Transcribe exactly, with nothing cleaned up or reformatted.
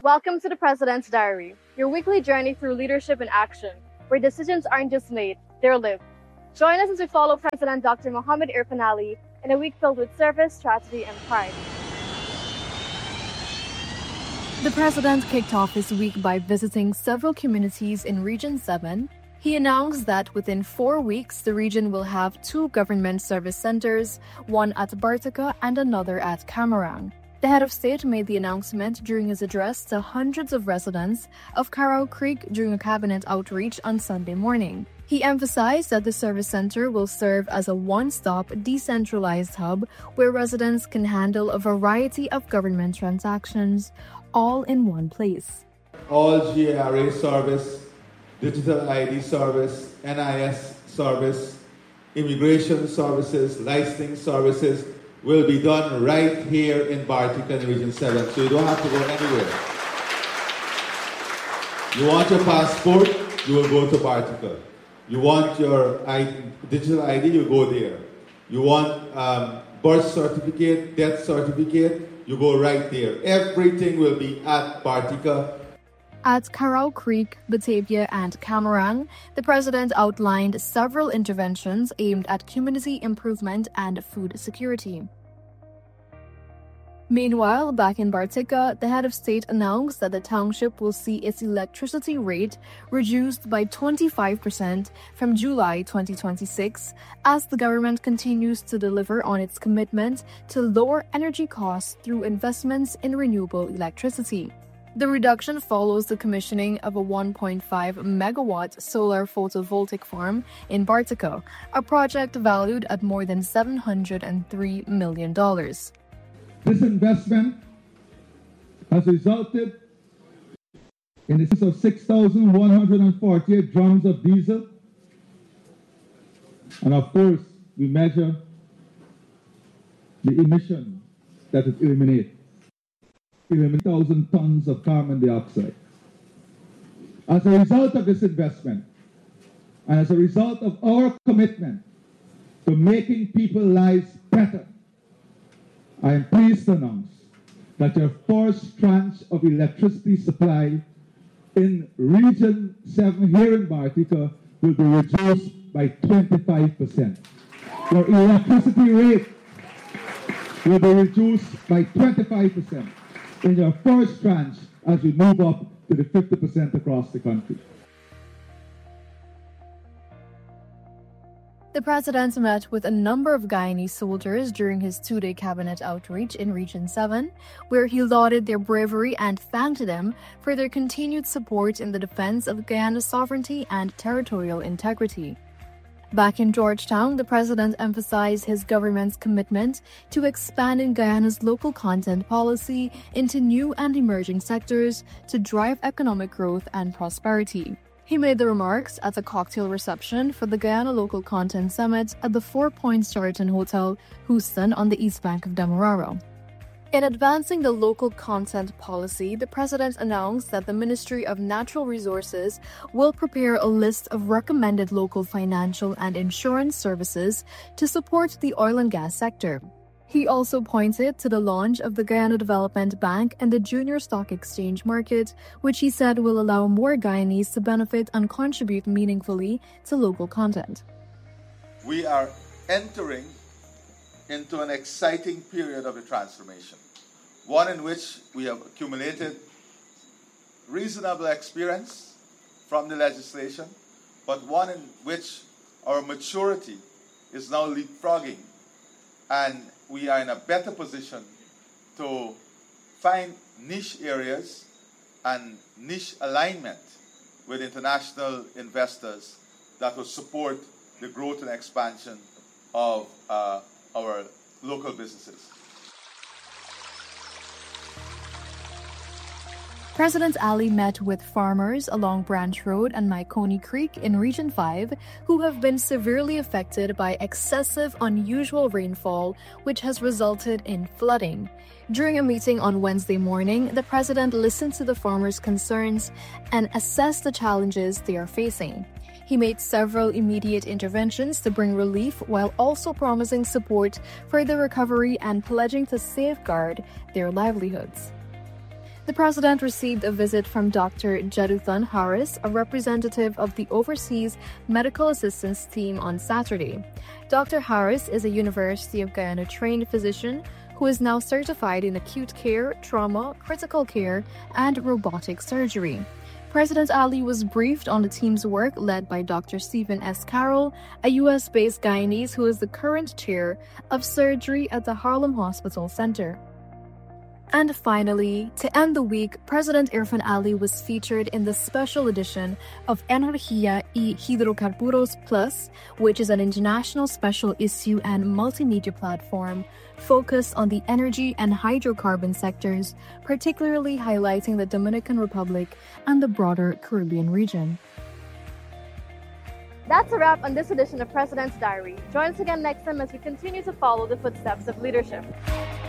Welcome to the President's Diary, your weekly journey through leadership in action, where decisions aren't just made, they're lived. Join us as we follow President Doctor Mohamed Irfaan Ali in a week filled with service, tragedy, and pride. The President kicked off his week by visiting several communities in Region seven. He announced that within four weeks, the region will have two government service centers, one at Bartica and another at Camarang. The head of state made the announcement during his address to hundreds of residents of Carrow Creek during a cabinet outreach on Sunday morning. He emphasized that the service center will serve as a one-stop, decentralized hub where residents can handle a variety of government transactions, all in one place. All G A R A service, digital I D service, N I S service, immigration services, licensing services will be done right here in Bartica in Region seven, so you don't have to go anywhere. You want your passport, you will go to Bartica. You want your I D, digital I D, you go there. You want um, birth certificate, death certificate, you go right there. Everything will be at Bartica. At Carrow Creek, Batavia, and Camarang, the President outlined several interventions aimed at community improvement and food security. Meanwhile, back in Bartica, the head of state announced that the township will see its electricity rate reduced by twenty-five percent from July twenty twenty-six as the government continues to deliver on its commitment to lower energy costs through investments in renewable electricity. The reduction follows the commissioning of a one point five megawatt solar photovoltaic farm in Bartica, a project valued at more than seven hundred three million dollars. This investment has resulted in the use of six thousand one hundred forty-eight drums of diesel. And of course, we measure the emission that it eliminates. eleven thousand tons of carbon dioxide. As a result of this investment, and as a result of our commitment to making people's lives better, I am pleased to announce that your first tranche of electricity supply in Region seven here in Bartica will be reduced by twenty-five percent. Your electricity rate will be reduced by twenty-five percent. In your first tranche as we move up to the fifty percent across the country. The President met with a number of Guyanese soldiers during his two-day cabinet outreach in Region seven, where he lauded their bravery and thanked them for their continued support in the defense of Guyana's sovereignty and territorial integrity. Back in Georgetown, the President emphasized his government's commitment to expanding Guyana's local content policy into new and emerging sectors to drive economic growth and prosperity. He made the remarks at the cocktail reception for the Guyana Local Content Summit at the Four Points Sheraton Hotel, Houston, on the east bank of Demerara. In advancing the local content policy, the President announced that the Ministry of Natural Resources will prepare a list of recommended local financial and insurance services to support the oil and gas sector. He also pointed to the launch of the Guyana Development Bank and the Junior Stock Exchange market, which he said will allow more Guyanese to benefit and contribute meaningfully to local content. We are entering into an exciting period of a transformation, one in which we have accumulated reasonable experience from the legislation, but one in which our maturity is now leapfrogging, and we are in a better position to find niche areas and niche alignment with international investors that will support the growth and expansion of uh, our local businesses. President Ali met with farmers along Branch Road and Maikoni Creek in Region five who have been severely affected by excessive, unusual rainfall, which has resulted in flooding. During a meeting on Wednesday morning, the President listened to the farmers' concerns and assessed the challenges they are facing. He made several immediate interventions to bring relief while also promising support for the recovery and pledging to safeguard their livelihoods. The president received a visit from Doctor Jeduthan Harris, a representative of the Overseas Medical Assistance Team, on Saturday. Doctor Harris is a University of Guyana-trained physician who is now certified in acute care, trauma, critical care, and robotic surgery. President Ali was briefed on the team's work led by Doctor Stephen S. Carroll, a U S-based Guyanese who is the current chair of surgery at the Harlem Hospital Center. And finally, to end the week, President Irfan Ali was featured in the special edition of Energía y Hidrocarburos Plus, which is an international special issue and multimedia platform focused on the energy and hydrocarbon sectors, particularly highlighting the Dominican Republic and the broader Caribbean region. That's a wrap on this edition of President's Diary. Join us again next time as we continue to follow the footsteps of leadership.